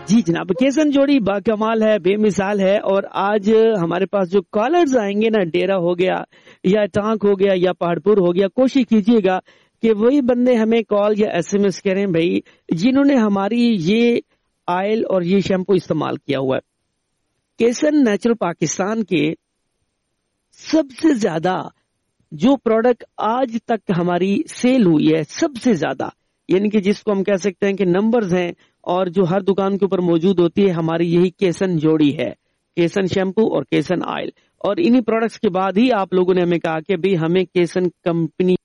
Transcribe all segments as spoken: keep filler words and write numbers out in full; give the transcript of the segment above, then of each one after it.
جی جناب کیسن جوڑی باکمال ہے, بے مثال ہے. اور آج ہمارے پاس جو کالرز آئیں گے نا, ڈیرا ہو گیا یا ٹانک ہو گیا یا پہاڑپور ہو گیا, کوشش کیجیے گا کہ وہی بندے ہمیں کال یا ایس ایم ایس کریں بھائی جنہوں نے ہماری یہ آئل اور یہ شیمپو استعمال کیا ہوا ہے. کیسن نیچرل پاکستان کے سب سے زیادہ جو پروڈکٹ آج تک ہماری سیل ہوئی ہے سب سے زیادہ, یعنی کہ جس کو ہم کہہ سکتے ہیں کہ نمبرز ہیں اور جو ہر دکان کے اوپر موجود ہوتی ہے, ہماری یہی کیسن جوڑی ہے, کیسن شیمپو اور کیسن آئل. اور انہی پروڈکٹس کے بعد ہی آپ لوگوں نے ہمیں کہا کہ بھئی ہمیں کیسن کمپنی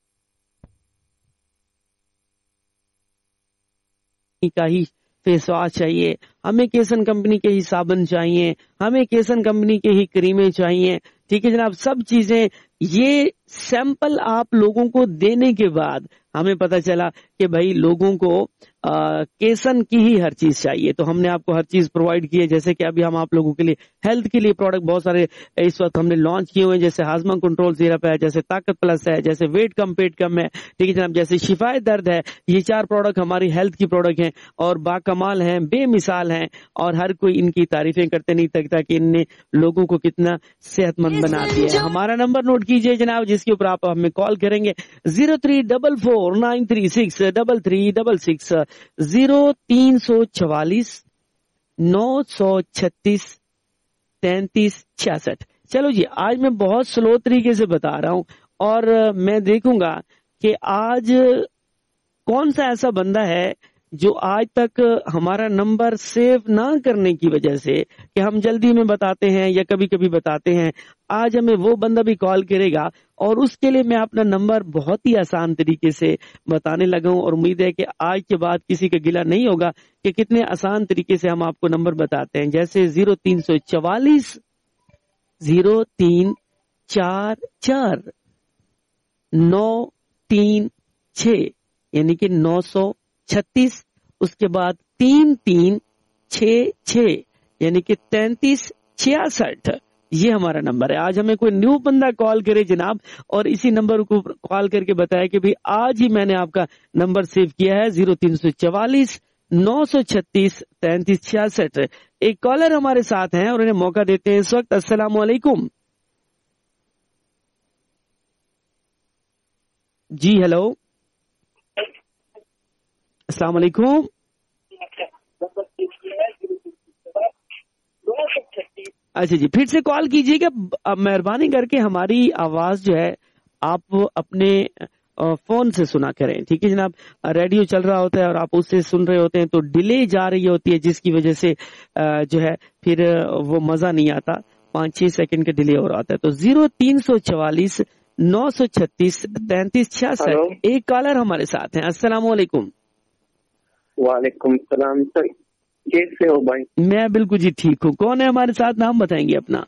کا ہی فیس واش چاہیے, ہمیں کیسن کمپنی کے ہی صابن چاہیے, ہمیں کیسن کمپنی کے ہی کریمیں چاہیے. ٹھیک ہے جناب, سب چیزیں یہ سیمپل آپ لوگوں کو دینے کے بعد ہمیں پتہ چلا کہ بھائی لوگوں کو آ, کیسن کی ہی ہر چیز چاہیے, تو ہم نے آپ کو ہر چیز پرووائڈ کی ہے. جیسے کہ ابھی ہم آپ لوگوں کے لیے ہیلتھ کے لیے پروڈکٹ بہت سارے اس وقت ہم نے لانچ کیے ہوئے ہیں, جیسے ہاضمہ کنٹرول سیرپ ہے, جیسے طاقت پلس ہے, جیسے ویٹ کم پیٹ کم ہے. ٹھیک ہے جناب, جیسے شفائے درد ہے. یہ چار پروڈکٹ ہماری ہیلتھ کی پروڈکٹ ہیں اور باکمال ہیں, بے مثال ہیں, اور ہر کوئی ان کی تعریفیں کرتے نہیں تھکتا کہ ان نے لوگوں کو کتنا صحت مند بنا دیا ہے. ہمارا نمبر نوٹ کیجئے جناب, جس کے اوپر آپ ہمیں کال کریں گے zero three double four nine three six double three double six, zero تین سو چوالیس نو سو چھتیس تینتیس چھیاسٹھ. چلو جی, آج میں بہت سلو طریقے سے بتا رہا ہوں اور میں دیکھوں گا کہ آج کون سا ایسا بندہ ہے جو آج تک ہمارا نمبر سیو نہ کرنے کی وجہ سے, کہ ہم جلدی میں بتاتے ہیں یا کبھی کبھی بتاتے ہیں, آج ہمیں وہ بندہ بھی کال کرے گا اور اس کے لیے میں اپنا نمبر بہت ہی آسان طریقے سے بتانے لگا ہوں. اور امید ہے کہ آج کے بعد کسی کا گلہ نہیں ہوگا کہ کتنے آسان طریقے سے ہم آپ کو نمبر بتاتے ہیں. جیسے زیرو تین سو چوالیس زیرو تین چار چار نو تین چھ, یعنی کہ نو سو چھتیس, اس کے بعد تین تین چھ چھ, یعنی کہ تینتیس چھیاسٹھ. یہ ہمارا نمبر ہے. آج ہمیں کوئی نیو بندہ کال کرے جناب اور اسی نمبر کو کال کر کے بتایا کہ بھئی آج ہی میں نے آپ کا نمبر سیو کیا ہے, زیرو تین سو چوالیس نو سو چھتیس تینتیس چھیاسٹھ. ایک کالر ہمارے ساتھ ہیں اور انہیں موقع دیتے ہیں اس وقت. السلام علیکم. جی ہیلو, السلام علیکم. اچھا جی, پھر سے کال کیجیے گا مہربانی کر کے. ہماری آواز جو ہے آپ اپنے فون سے سنا کریں. ٹھیک ہے جناب, ریڈیو چل رہا ہوتا ہے اور آپ اس سے سن رہے ہوتے ہیں تو ڈیلے جا رہی ہوتی ہے, جس کی وجہ سے جو ہے پھر وہ مزہ نہیں آتا, پانچ چھ سیکنڈ کا ڈیلے ہو رہا ہوتا ہے. تو زیرو تین سو چوالیس نو سو چھتیس تینتیس چھیاسٹھ. ایک کالر ہمارے ساتھ ہیں. السلام علیکم. وعلیکم السلام سر, کیسے ہو بھائی؟ میں بالکل جی ٹھیک ہوں. کون ہے ہمارے ساتھ, نام بتائیں گے اپنا؟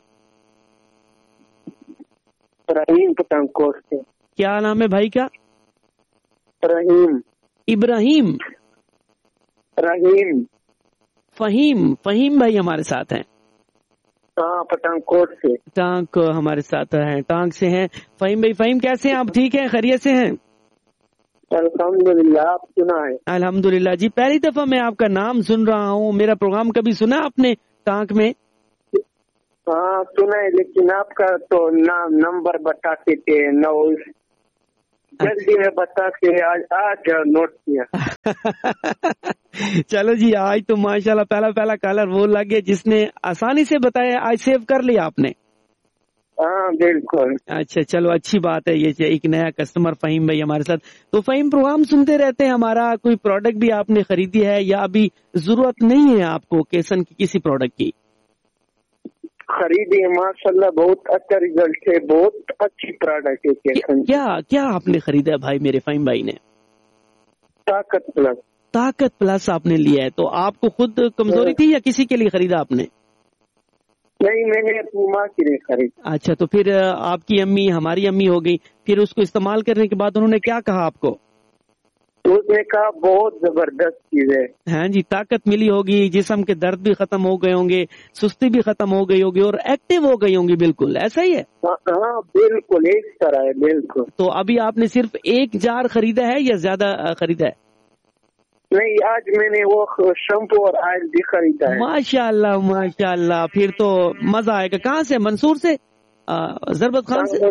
رحیم پٹھانکوٹ سے. کیا نام ہے بھائی کا؟ رحیم. ابراہیم. رحیم. فہیم. فہیم بھائی ہمارے ساتھ ہیں. ہاں, پٹھانکوٹ سے. ٹانک ہمارے ساتھ ہیں, ٹانک سے ہیں فہیم بھائی. فہیم کیسے ہیں آپ, ٹھیک ہیں, خیریت سے ہیں؟ الحمدللہ, آپ سنا ہے؟ الحمدللہ جی, پہلی دفعہ میں آپ کا نام سن رہا ہوں. میرا پروگرام کبھی سنا آپ نے ٹانک میں؟ ہاں سنا ہے, لیکن آپ کا تو نام نمبر بتاتے تھے نو, جلدی میں بتاتے, آج آج نوٹ کیا. چلو جی, آج تو ماشاءاللہ پہلا پہلا کالر وہ لگے جس نے آسانی سے بتایا. آج سیو کر لیا آپ نے؟ ہاں بالکل. اچھا چلو, اچھی بات ہے. یہ ایک نیا کسٹمر فہیم بھائی ہمارے ساتھ. تو فہیم پروگرام سنتے رہتے ہیں ہمارا. کوئی پروڈکٹ بھی آپ نے خریدی ہے یا ابھی ضرورت نہیں ہے آپ کو کیسن کی کسی پروڈکٹ کی؟ خریدی ہے ماشاءاللہ, بہت اچھا ریزلٹ ہے, بہت اچھی پروڈکٹ ہے کیسن. کیا کیا آپ نے خریدا ہے بھائی میرے فہیم بھائی نے؟ طاقت پلس. طاقت پلس آپ نے لیا ہے. تو آپ کو خود کمزوری تھی یا کسی کے لیے خریدا آپ نے؟ نہیں, میں نے پوما کے لیے خرید. اچھا, تو پھر آپ کی امی ہماری امی ہو گئی, پھر اس کو استعمال کرنے کے بعد انہوں نے کیا کہا آپ کو؟ اس نے کہا بہت زبردست چیز ہے. ہاں جی, طاقت ملی ہوگی, جسم کے درد بھی ختم ہو گئے ہوں گے, سستی بھی ختم ہو گئی ہوگی اور ایکٹیو ہو گئی ہوں گی. بالکل ایسا ہی ہے. ہاں بالکل ایک طرح ہے, بالکل. تو ابھی آپ نے صرف ایک جار خریدا ہے یا زیادہ خریدا ہے؟ نہیں آج میں نے وہ شیمپو اور آئل بھی خریدا ہے. ماشاء اللہ ماشاء اللہ، پھر تو مزہ آئے گا. کہاں سے؟ منصور سے، ضربت خان سے؟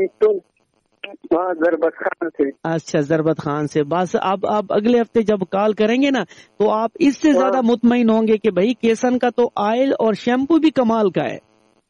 ہاں ضربت خان سے. اچھا ضربت خان سے. بس اب آپ اگلے ہفتے جب کال کریں گے نا تو آپ اس سے زیادہ مطمئن ہوں گے کہ بھائی کیسن کا تو آئل اور شیمپو بھی کمال کا ہے.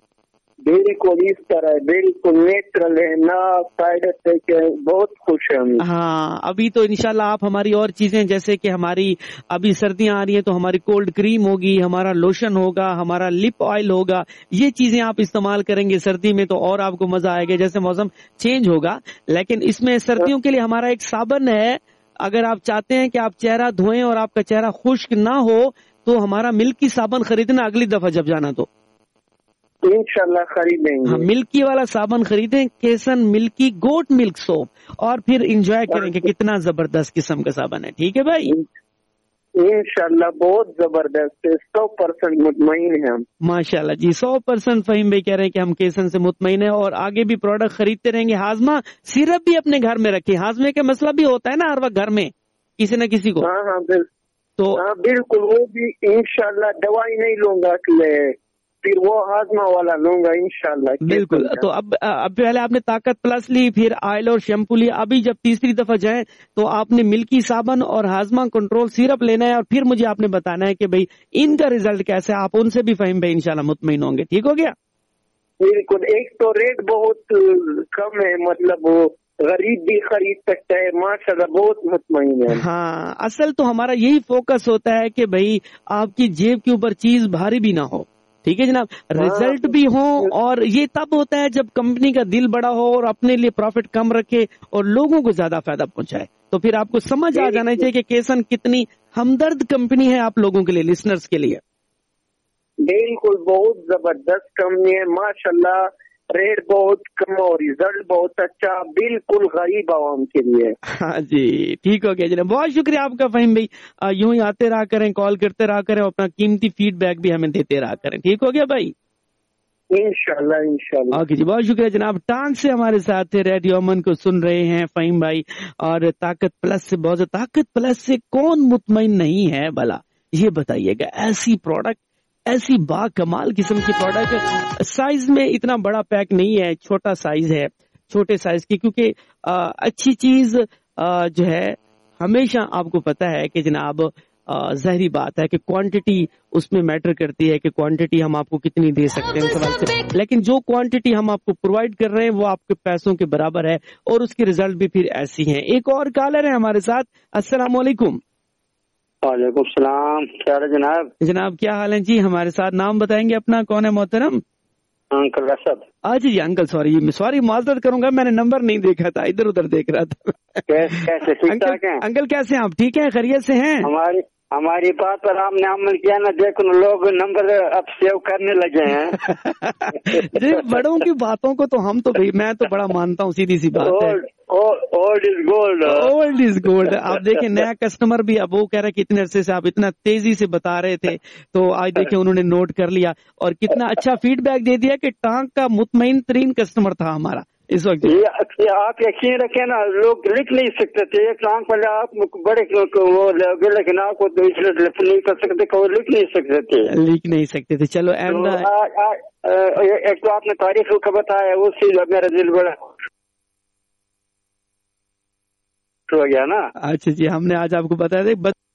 بالکل اس طرح بالکل نیچرل ہے، نہ سائڈ افیکٹ ہے. بہت خوش ہیں ہم. ہاں ابھی تو انشاءاللہ آپ ہماری اور چیزیں جیسے کہ ہماری ابھی سردیاں آ رہی ہیں تو ہماری کولڈ کریم ہوگی، ہمارا لوشن ہوگا، ہمارا لپ آئل ہوگا، یہ چیزیں آپ استعمال کریں گے سردی میں تو اور آپ کو مزہ آئے گا جیسے موسم چینج ہوگا. لیکن اس میں سردیوں کے لیے ہمارا ایک صابن ہے، اگر آپ چاہتے ہیں کہ آپ چہرہ دھوئیں اور آپ کا چہرہ خشک نہ ہو تو ہمارا ملکی صابن خریدنا اگلی دفعہ جب جانا تو انشاءاللہ خریدیں گے. ہاں ملکی والا صابن خریدیں، کیسن ملکی گوٹ ملک سوپ، اور پھر انجوائے کریں کہ کتنا زبردست قسم کا صابن ہے. ٹھیک ہے بھائی؟ انشاءاللہ بہت زبردست ہے، سو پرسینٹ مطمئن ہیں ہم. ماشاءاللہ جی، سو پرسینٹ فہیم بھائی کہہ رہے ہیں کہ ہم کیسن سے مطمئن ہیں اور آگے بھی پروڈکٹ خریدتے رہیں گے. ہاضمہ سیرپ بھی اپنے گھر میں رکھیں، ہاضمے کا مسئلہ بھی ہوتا ہے نا ہر وقت گھر میں کسی نہ کسی کو. ہاں ہاں بالکل تو ہاں بالکل وہ بھی انشاءاللہ دوائی نہیں لوں گا پھر وہ ہاضمہ والا لوں گا انشاءاللہ. بالکل. تو اب اب پہلے آپ نے طاقت پلس لی، پھر آئل اور شیمپو لیا، ابھی جب تیسری دفعہ جائیں تو آپ نے ملکی صابن اور ہاضمہ کنٹرول سیرپ لینا ہے اور پھر مجھے آپ نے بتانا ہے کہ بھئی ان کا ریزلٹ کیسا ہے. آپ ان سے بھی فہیم بھائی انشاءاللہ مطمئن ہوں گے. ٹھیک ہو گیا؟ بالکل. ایک تو ریٹ بہت کم ہے، مطلب وہ غریب بھی خرید سکتا ہے. ماشاءاللہ بہت مطمئن ہے. ہاں اصل تو ہمارا یہی فوکس ہوتا ہے کہ بھئی آپ کی جیب کے اوپر چیز بھاری بھی نہ ہو. ٹھیک ہے جناب، ریزلٹ بھی ہو، اور یہ تب ہوتا ہے جب کمپنی کا دل بڑا ہو اور اپنے لیے پروفٹ کم رکھے اور لوگوں کو زیادہ فائدہ پہنچائے. تو پھر آپ کو سمجھ آ جانا چاہیے کہ کیسن کتنی ہمدرد کمپنی ہے آپ لوگوں کے لیے، لسنرز کے لیے. بالکل بہت زبردست کمپنی ہے ماشاءاللہ. ریٹ بہت کم اور ریزلٹ بہت اچھا، بالکل غریب عوام کے لیے. ہاں جی ٹھیک ہو گیا جناب، بہت شکریہ آپ کا فہیم بھائی. یوں ہی آتے رہا کریں، کال کرتے رہا کریں، اپنا قیمتی فیڈ بیک بھی ہمیں دیتے رہا کریں. ٹھیک ہو گیا بھائی؟ انشاءاللہ انشاءاللہ. اوکے جی بہت شکریہ جناب. ٹانگ سے ہمارے ساتھ ریڈیو امن کو سن رہے ہیں فہیم بھائی، اور طاقت پلس سے بہت. طاقت پلس سے کون مطمئن نہیں ہے بھلا، یہ بتائیے گا. ایسی پروڈکٹ، ایسی با کمال قسم کی پروڈکٹ، سائز میں اتنا بڑا پیک نہیں ہے، چھوٹا سائز ہے، چھوٹے سائز کی. کیونکہ اچھی چیز جو ہے ہمیشہ آپ کو پتا ہے کہ جناب ظاہری بات ہے کہ کوانٹٹی اس میں میٹر کرتی ہے کہ کوانٹٹی ہم آپ کو کتنی دے سکتے ہیں سوال سے. لیکن جو کوانٹٹی ہم آپ کو پرووائڈ کر رہے ہیں وہ آپ کے پیسوں کے برابر ہے اور اس کی ریزلٹ بھی پھر ایسی ہیں. ایک اور کالر ہے ہمارے ساتھ. السلام علیکم. وعلیکم السلام. کیا حال ہے جناب؟ جناب کیا حال ہے جی؟ ہمارے ساتھ نام بتائیں گے اپنا، کون ہے محترم؟ انکل اسد. آج جی انکل سوری سوری معذرت کروں گا، میں نے نمبر نہیں دیکھا تھا، ادھر ادھر دیکھ رہا تھا. کیسے ٹھیک ٹھاک ہیں انکل؟ کیسے ہیں آپ؟ ٹھیک ہیں، خیریت سے ہیں؟ ہماری ہماری بات پر آپ نے عمل کیا نا، دیکھو لوگ نمبر اب سیو کرنے لگے ہیں. جی بڑوں کی باتوں کو تو ہم تو میں تو بڑا مانتا ہوں، سیدھی سی بات ہے. Old is gold. Old is gold. آپ دیکھیں نیا کسٹمر بھی اب وہ کہہ رہا ہے کتنے عرصے سے آپ اتنا تیزی سے بتا رہے تھے تو آج دیکھیں انہوں نے نوٹ کر لیا اور کتنا اچھا فیڈ بیک دے دیا کہ ٹانک کا مطمئن ترین کسٹمر تھا ہمارا اس وقت. آپ یقین رکھیں نا، لوگ لکھ نہیں سکتے تھے ایک ٹانک پہلے آپ بڑے لیکن آپ کو نہیں کر سکتے، لکھ نہیں سکتے تھے لکھ نہیں سکتے تھے. چلو ایک تو آپ نے تاریخ کا بتایا، وہ چیز میرا دل بڑا ہو گیا نا. اچھا جی، ہم نے آج آپ کو بتایا تھا